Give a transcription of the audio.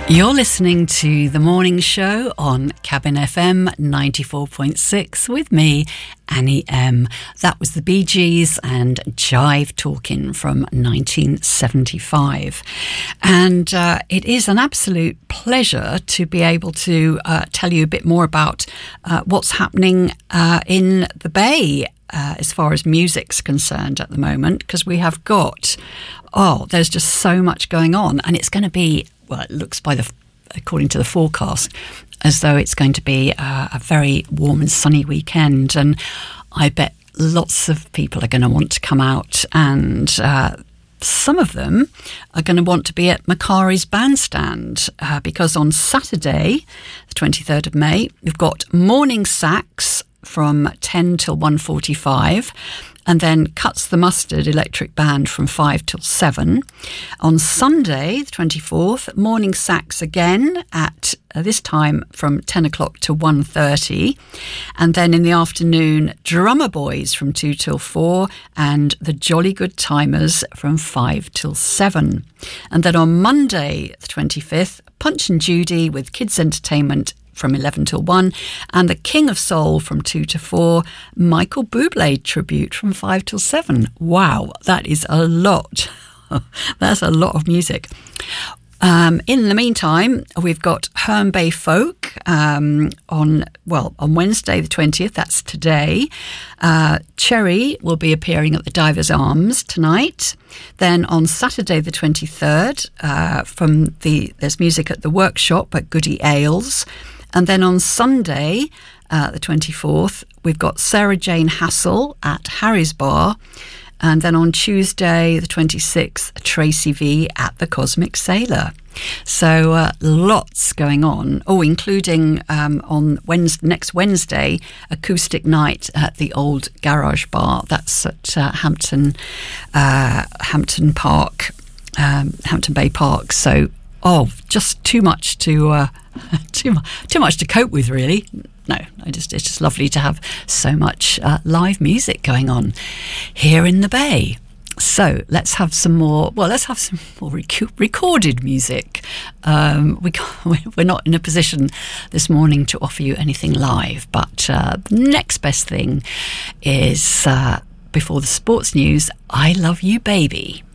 You're listening to The Morning Show on Cabin FM 94.6 with me, Annie M. That was the Bee Gees and Jive Talkin' from 1975. And it is an absolute pleasure to be able to tell you a bit more about what's happening in the Bay as far as music's concerned at the moment, because we have got, there's just so much going on, and it's going to be, well, it looks according to the forecast, as though it's going to be a very warm and sunny weekend. And I bet lots of people are going to want to come out, and some of them are going to want to be at Macari's Bandstand, because on Saturday, the 23rd of May, we've got morning sax from 10 till 1:45. And then Cuts the Mustard Electric Band from 5 till 7. On Sunday, the 24th, morning sax again at this time from 10 o'clock to 1:30. And then in the afternoon, Drummer Boys from 2 till 4 and the Jolly Good Timers from 5 till 7. And then on Monday, the 25th, Punch and Judy with Kids Entertainment from 11 till 1, and the King of Soul from 2 to 4, Michael Bublé tribute from 5 till 7. Wow, that is a lot. That's a lot of music. In the meantime, we've got Herne Bay Folk on Wednesday the 20th, that's today. Cherry will be appearing at the Divers Arms tonight. Then on Saturday the 23rd, there's music at the Workshop at Goody Ales. And then on Sunday, the 24th, we've got Sarah Jane Hassel at Harry's Bar. And then on Tuesday, the 26th, Tracy V at the Cosmic Sailor. So lots going on. Including on next Wednesday, acoustic night at the Old Garage Bar. That's at Hampton Park, Hampton Bay Park. So, just too much to cope with, really. No, it's just lovely to have so much live music going on here in the Bay. So let's have some more. Well, let's have some more recorded music. We're not in a position this morning to offer you anything live, but the next best thing is before the sports news. I Love You, Baby.